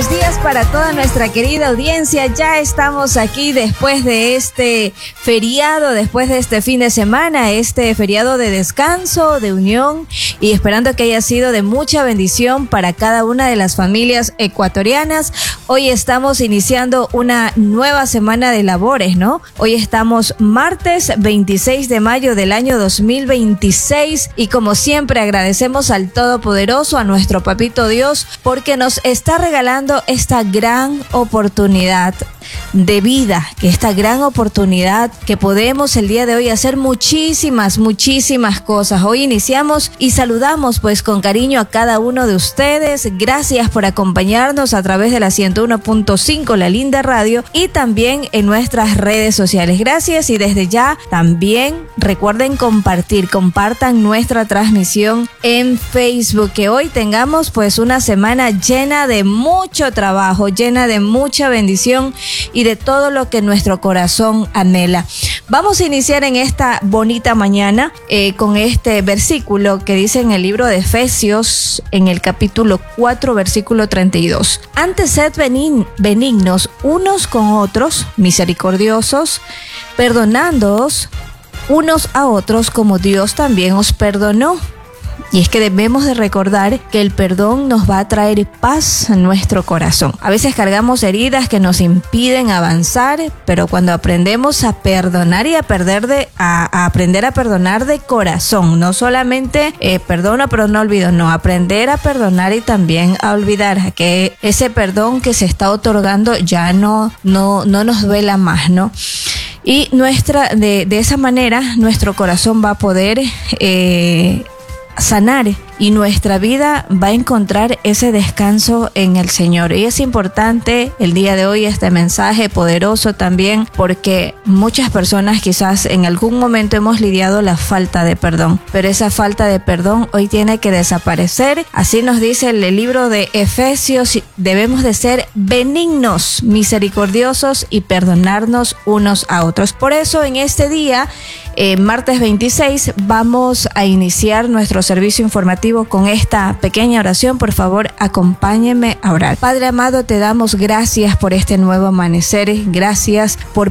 buenos días para toda nuestra querida audiencia. Ya estamos aquí después de este feriado, después de este fin de semana, este feriado de descanso, de unión, y esperando que haya sido de mucha bendición para cada una de las familias ecuatorianas. Hoy estamos iniciando una nueva semana de labores, ¿no? Hoy estamos martes 26 de mayo del año 2026 y como siempre agradecemos al Todopoderoso, a nuestro Papito Dios, porque nos está regalando esta gran oportunidad de vida, que esta gran oportunidad que podemos el día de hoy hacer muchísimas cosas. Hoy iniciamos y saludamos pues con cariño a cada uno de ustedes. Gracias por acompañarnos a través de la 101.5, la linda radio, y también en nuestras redes sociales. Gracias, y desde ya también recuerden compartan nuestra transmisión en Facebook, que hoy tengamos pues una semana llena de mucho trabajo, llena de mucha bendición y de todo lo que nuestro corazón anhela. Vamos a iniciar en esta bonita mañana con este versículo que dice en el libro de Efesios, en el capítulo 4, versículo 32. Antes sed benignos unos con otros, misericordiosos, perdonándoos unos a otros como Dios también os perdonó. Y es que debemos de recordar que el perdón nos va a traer paz a nuestro corazón. A veces cargamos heridas que nos impiden avanzar, pero cuando aprendemos a perdonar y a aprender a perdonar de corazón, no solamente perdono pero no olvido, no, aprender a perdonar y también a olvidar, a que ese perdón que se está otorgando ya no nos duela más, ¿no? Y de esa manera nuestro corazón va a poder sanar, y nuestra vida va a encontrar ese descanso en el Señor. Y es importante el día de hoy este mensaje poderoso también, porque muchas personas quizás en algún momento hemos lidiado la falta de perdón, pero esa falta de perdón hoy tiene que desaparecer. Así nos dice el libro de Efesios: debemos de ser benignos, misericordiosos y perdonarnos unos a otros. Por eso en este día, martes 26, vamos a iniciar nuestro servicio informativo con esta pequeña oración. Por favor, acompáñenme a orar. Padre amado, te damos gracias por este nuevo amanecer. Gracias por